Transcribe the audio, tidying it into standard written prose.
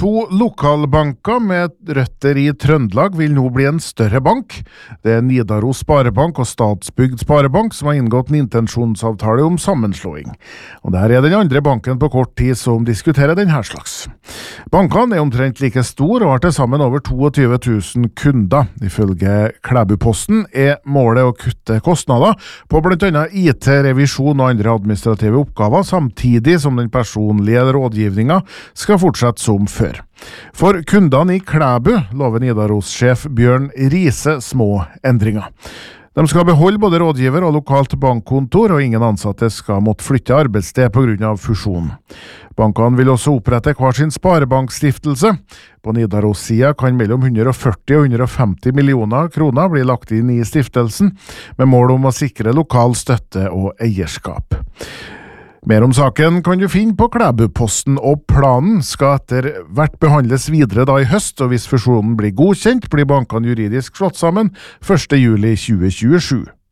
To lokalbanker med røtter i Trøndelag vil nå bli en større bank. Det er Nidaros Sparebank og Statsbygd Sparebank som har inngått en intensjonsavtale om sammenslåing. Og der er den andre banken på kort tid som diskuterer denne slags. Bankene er omtrent like stor og har til sammen over 22 000 kunder. Ifølge Klæbuposten er målet å kutte kostnader på blant annet IT, revisjon og andre administrative oppgaver, samtidig som den personlige rådgivningen skal fortsette som før. For kundene i Klæbu lover Nidaros-sjef Bjørn Riise små endringer. De skal beholde både rådgiver og lokalt bankkontor, og ingen ansatte skal måtte flytte arbeidssted på grunn av fusjonen. Bankene vil også opprette hver sin sparebankstiftelse. På Nidaros-sida kan mellom 140 og 150 millioner kroner bli lagt inn i stiftelsen, med mål om å sikre lokal støtte og eierskap. Mer om saken kan du finne på Klæbuposten, og planen skal etter hvert behandles videre da i høst, og hvis fusjonen blir godkjent, blir bankene juridisk slått sammen 1. juli 2027.